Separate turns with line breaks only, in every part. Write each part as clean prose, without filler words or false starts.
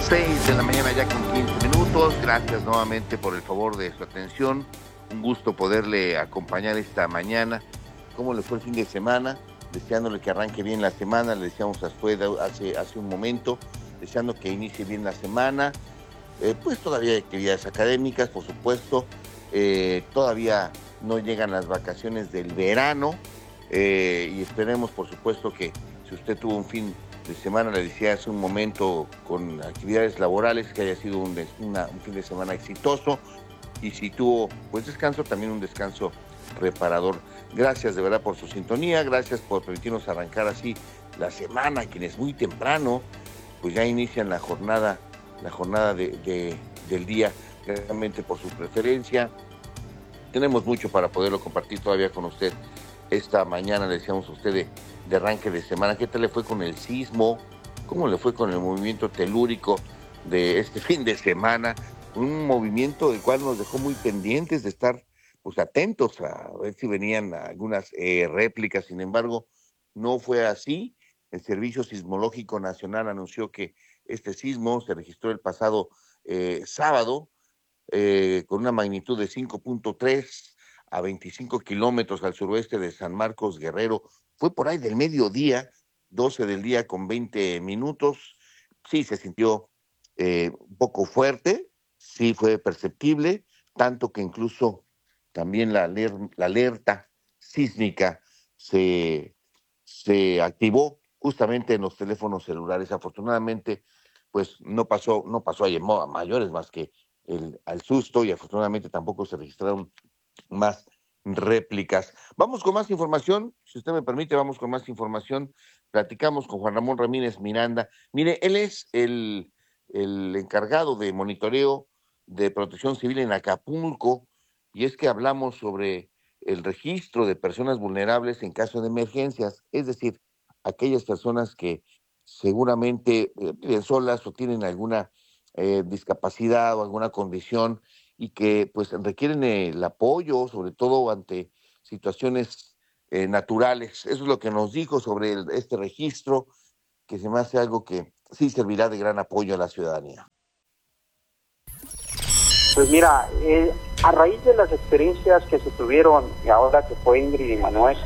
6 de la mañana ya con 15 minutos. Gracias nuevamente por el favor de su atención. Un gusto poderle acompañar esta mañana. ¿Cómo le fue el fin de semana? Deseándole que arranque bien la semana. Le decíamos a Sued hace un momento, deseando que inicie bien la semana. Pues todavía hay actividades académicas, por supuesto. Todavía no llegan las vacaciones del verano. Y esperemos, por supuesto, que si usted tuvo un fin de semana, le decía hace un momento, con actividades laborales, que haya sido un fin de semana exitoso, y si tuvo pues descanso, también un descanso reparador. Gracias de verdad por su sintonía, gracias por permitirnos arrancar así la semana, quienes muy temprano pues ya inician la jornada del día, realmente por su preferencia. Tenemos mucho para poderlo compartir todavía con usted. Esta mañana le decíamos a usted de arranque de semana, ¿qué tal le fue con el sismo? ¿Cómo le fue con el movimiento telúrico de este fin de semana? Un movimiento del cual nos dejó muy pendientes de estar pues atentos a ver si venían algunas réplicas. Sin embargo, no fue así. El Servicio Sismológico Nacional anunció que este sismo se registró el pasado sábado con una magnitud de 5.3 a 25 kilómetros al suroeste de San Marcos, Guerrero. Fue por ahí del mediodía, 12 del día con 20 minutos. Sí, se sintió un poco fuerte, sí fue perceptible, tanto que incluso también la alerta sísmica se activó justamente en los teléfonos celulares. Afortunadamente, pues no pasó a mayores más que al susto, y afortunadamente tampoco se registraron más réplicas. Vamos con más información, si usted me permite, vamos con más información. Platicamos con Juan Ramón Ramírez Miranda. Mire, él es el encargado de monitoreo de Protección Civil en Acapulco, y es que hablamos sobre el registro de personas vulnerables en caso de emergencias, es decir, aquellas personas que seguramente viven solas o tienen alguna discapacidad o alguna condición y que pues requieren el apoyo, sobre todo ante situaciones naturales. Eso es lo que nos dijo sobre este registro, que se me hace algo que sí servirá de gran apoyo a la ciudadanía.
Pues mira, a raíz de las experiencias que se tuvieron, ahora que fue Ingrid y Manuel,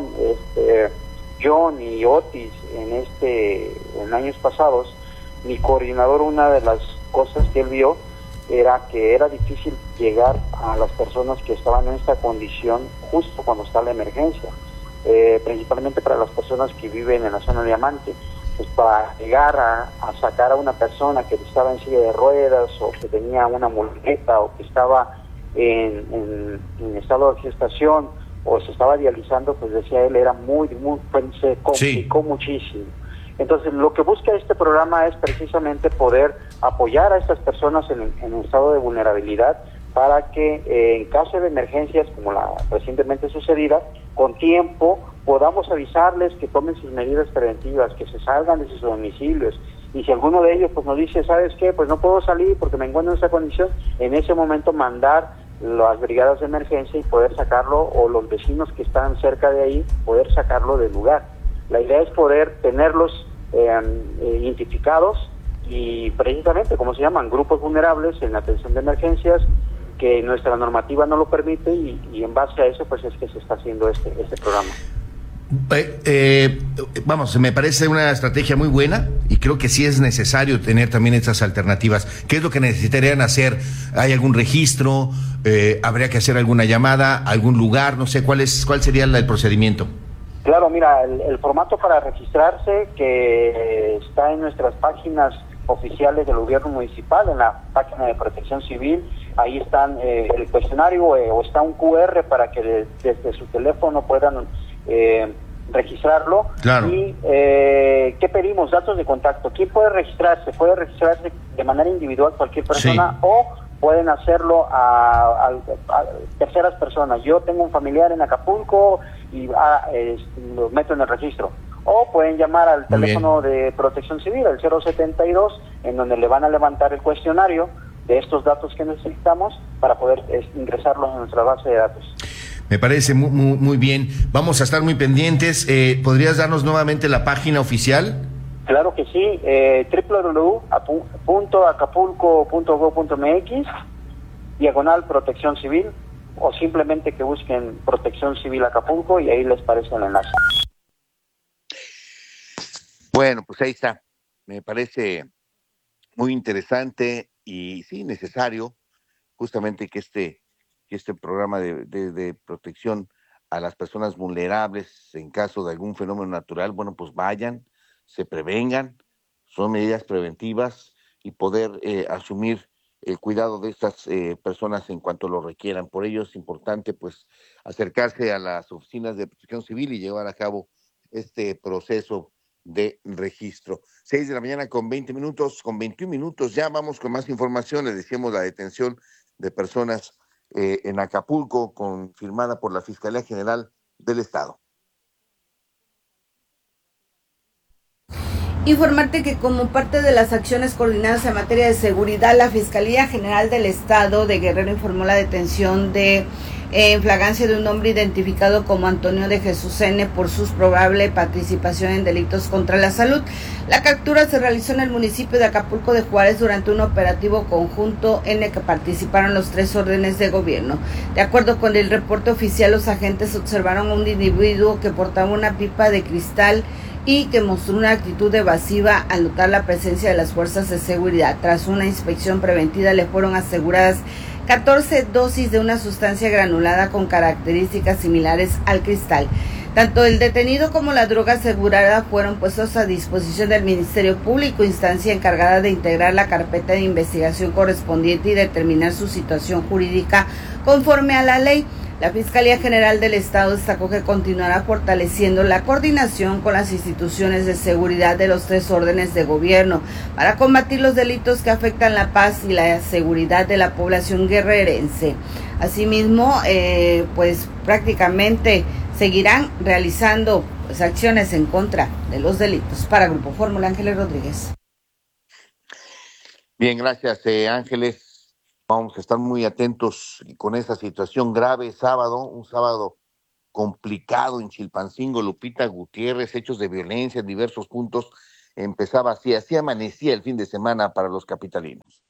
John y Otis en años pasados, mi coordinador, una de las cosas que él vio era que era difícil llegar a las personas que estaban en esta condición justo cuando está la emergencia, principalmente para las personas que viven en la zona Diamante. Pues para llegar a sacar a una persona que estaba en silla de ruedas o que tenía una muleta o que estaba en estado de gestación o se estaba dializando, pues decía él, era se complicó muchísimo. Entonces, lo que busca este programa es precisamente poder apoyar a estas personas en estado de vulnerabilidad para que en caso de emergencias como la recientemente sucedida, con tiempo podamos avisarles que tomen sus medidas preventivas, que se salgan de sus domicilios. Y si alguno de ellos pues nos dice, ¿sabes qué? Pues no puedo salir porque me encuentro en esa condición, en ese momento mandar las brigadas de emergencia y poder sacarlo, o los vecinos que están cerca de ahí, poder sacarlo del lugar. La idea es poder tenerlos identificados y precisamente, como se llaman, grupos vulnerables en la atención de emergencias, que nuestra normativa no lo permite, y en base a eso pues es que se está haciendo este programa.
Vamos, me parece una estrategia muy buena y creo que sí es necesario tener también estas alternativas. ¿Qué es lo que necesitarían hacer? ¿Hay algún registro? ¿Habría que hacer alguna llamada? ¿Algún lugar? No sé, ¿cuál sería el procedimiento?
Claro, mira, el formato para registrarse, que está en nuestras páginas oficiales del gobierno municipal, en la página de Protección Civil, ahí están el cuestionario, o está un QR para que desde su teléfono puedan registrarlo.
Claro.
Y ¿qué pedimos? Datos de contacto. ¿Quién puede registrarse? Puede registrarse de manera individual cualquier persona, sí, o pueden hacerlo a terceras personas. Yo tengo un familiar en Acapulco y lo meto en el registro. O pueden llamar al teléfono de Protección Civil, el 072, en donde le van a levantar el cuestionario de estos datos que necesitamos para poder ingresarlos en nuestra base de datos.
Me parece muy bien. Vamos a estar muy pendientes. ¿Podrías darnos nuevamente la página oficial?
Claro que sí, www.acapulco.gov.mx, /protección civil, o simplemente que busquen Protección Civil Acapulco y ahí les aparece el enlace.
Bueno, pues ahí está. Me parece muy interesante y sí, necesario justamente que este programa de protección a las personas vulnerables en caso de algún fenómeno natural, bueno, pues vayan, se prevengan, son medidas preventivas y poder asumir el cuidado de estas personas en cuanto lo requieran. Por ello es importante pues acercarse a las oficinas de protección civil y llevar a cabo este proceso de registro. 6 de la mañana con 20 minutos, con 21 minutos, ya vamos con más información. Les decíamos la detención de personas en Acapulco, confirmada por la Fiscalía General del Estado.
Informarte que como parte de las acciones coordinadas en materia de seguridad, la Fiscalía General del Estado de Guerrero informó la detención en flagrancia de un hombre identificado como Antonio de Jesús N. por su probable participación en delitos contra la salud. La captura se realizó en el municipio de Acapulco de Juárez durante un operativo conjunto en el que participaron los 3 órdenes de gobierno. De acuerdo con el reporte oficial, los agentes observaron a un individuo que portaba una pipa de cristal y que mostró una actitud evasiva al notar la presencia de las fuerzas de seguridad. Tras una inspección preventiva le fueron aseguradas 14 dosis de una sustancia granulada con características similares al cristal. Tanto el detenido como la droga asegurada fueron puestos a disposición del Ministerio Público, instancia encargada de integrar la carpeta de investigación correspondiente y determinar su situación jurídica conforme a la ley. La Fiscalía General del Estado destacó que continuará fortaleciendo la coordinación con las instituciones de seguridad de los 3 órdenes de gobierno para combatir los delitos que afectan la paz y la seguridad de la población guerrerense. Asimismo, pues prácticamente seguirán realizando acciones en contra de los delitos. Para Grupo Fórmula, Ángeles Rodríguez.
Bien, gracias, Ángeles. Vamos a estar muy atentos con esta situación grave. Un sábado complicado en Chilpancingo. Lupita Gutiérrez, hechos de violencia en diversos puntos. Empezaba así amanecía el fin de semana para los capitalinos.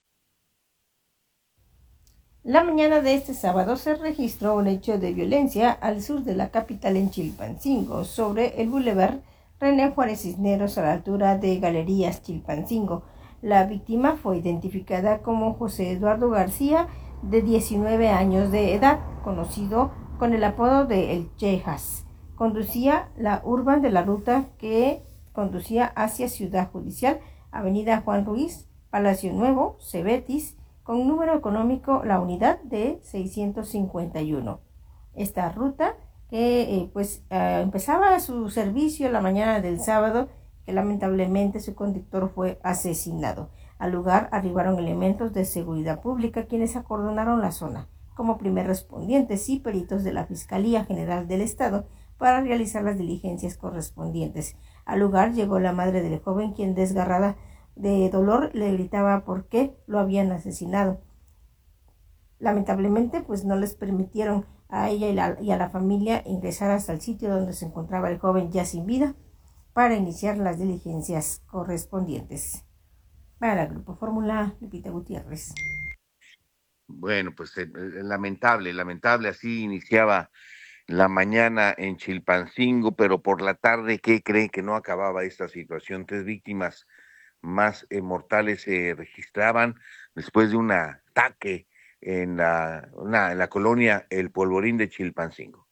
La mañana de este sábado se registró un hecho de violencia al sur de la capital en Chilpancingo, sobre el bulevar René Juárez Cisneros a la altura de Galerías Chilpancingo. La víctima fue identificada como José Eduardo García, de 19 años de edad, conocido con el apodo de El Chejas. Conducía la Urban de la ruta que conducía hacia Ciudad Judicial, Avenida Juan Ruiz, Palacio Nuevo, Cebetis, con número económico la unidad de 651. Esta ruta que empezaba su servicio la mañana del sábado, que lamentablemente su conductor fue asesinado. Al lugar arribaron elementos de seguridad pública quienes acordonaron la zona como primer respondientes y peritos de la Fiscalía General del Estado para realizar las diligencias correspondientes. Al lugar llegó la madre del joven, quien desgarrada de dolor le gritaba por qué lo habían asesinado. Lamentablemente pues no les permitieron a ella y a la familia ingresar hasta el sitio donde se encontraba el joven ya sin vida para iniciar las diligencias correspondientes. Para el Grupo Fórmula, Lupita Gutiérrez.
Bueno, pues lamentable, así iniciaba la mañana en Chilpancingo, pero por la tarde, ¿qué creen? Que no acababa esta situación. 3 víctimas más mortales se registraban después de un ataque en la colonia El Polvorín de Chilpancingo.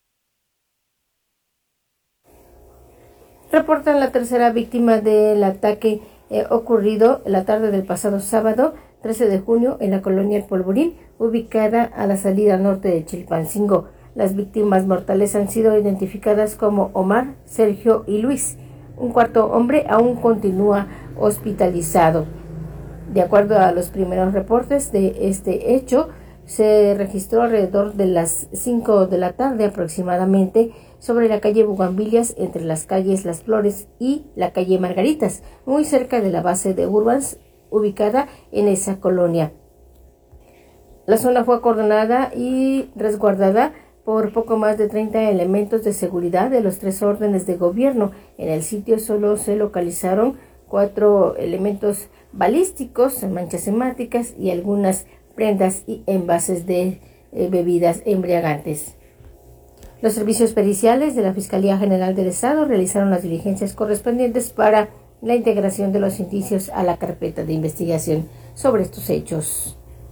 Reportan la tercera víctima del ataque ocurrido la tarde del pasado sábado, 13 de junio, en la colonia El Polvorín, ubicada a la salida norte de Chilpancingo. Las víctimas mortales han sido identificadas como Omar, Sergio y Luis. Un cuarto hombre aún continúa hospitalizado. De acuerdo a los primeros reportes de este hecho, se registró alrededor de las 5 de la tarde aproximadamente sobre la calle Bugambilias, entre las calles Las Flores y la calle Margaritas, muy cerca de la base de Urbans, ubicada en esa colonia. La zona fue acordonada y resguardada por poco más de 30 elementos de seguridad de los 3 órdenes de gobierno. En el sitio solo se localizaron 4 elementos balísticos, manchas hemáticas y algunas prendas y envases de bebidas embriagantes. Los servicios periciales de la Fiscalía General del Estado realizaron las diligencias correspondientes para la integración de los indicios a la carpeta de investigación sobre estos hechos.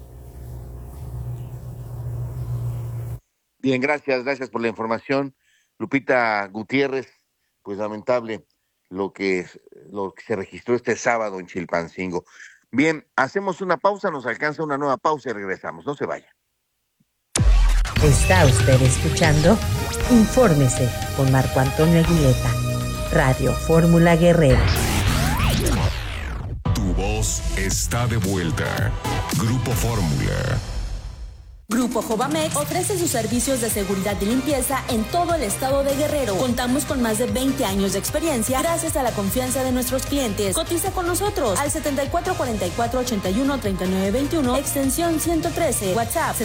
Bien, gracias por la información. Lupita Gutiérrez, pues lamentable lo que se registró este sábado en Chilpancingo. Bien, hacemos una pausa, nos alcanza una nueva pausa y regresamos. No se vaya.
Está usted escuchando Infórmese con Marco Antonio Aguileta, Radio Fórmula Guerrera.
Tu voz está de vuelta. Grupo Fórmula.
Grupo Jovamex ofrece sus servicios de seguridad y limpieza en todo el estado de Guerrero. Contamos con más de 20 años de experiencia gracias a la confianza de nuestros clientes. Cotiza con nosotros al 7444-813921, extensión 113, WhatsApp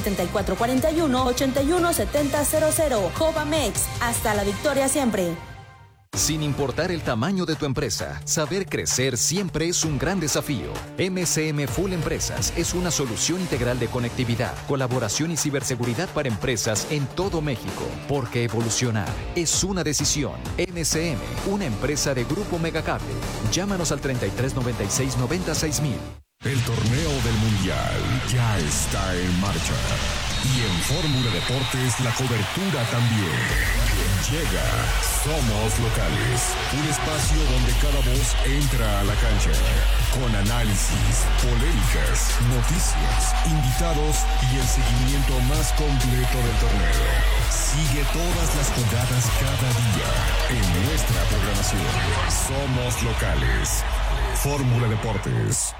7441-817000. Jovamex, hasta la victoria siempre.
Sin importar el tamaño de tu empresa, saber crecer siempre es un gran desafío. MCM Full Empresas es una solución integral de conectividad, colaboración y ciberseguridad para empresas en todo México. Porque evolucionar es una decisión. MCM, una empresa de Grupo Megacable. Llámanos al 3396-96000.
El torneo del Mundial ya está en marcha. Y en Fórmula Deportes la cobertura también. Llega Somos Locales, un espacio donde cada voz entra a la cancha. Con análisis, polémicas, noticias, invitados y el seguimiento más completo del torneo. Sigue todas las jugadas cada día en nuestra programación. Somos Locales. Fórmula Deportes.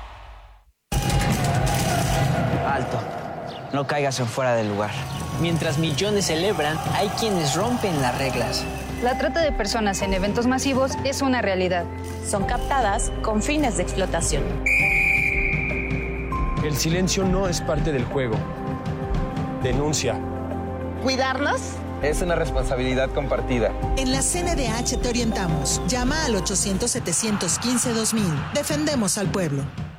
Alto. No caigas en fuera del lugar. Mientras millones celebran, hay quienes rompen las reglas.
La trata de personas en eventos masivos es una realidad.
Son captadas con fines de explotación.
El silencio no es parte del juego. Denuncia.
¿Cuidarlos?
Es una responsabilidad compartida.
En la CNDH te orientamos. Llama al 800-715-2000. Defendemos al pueblo.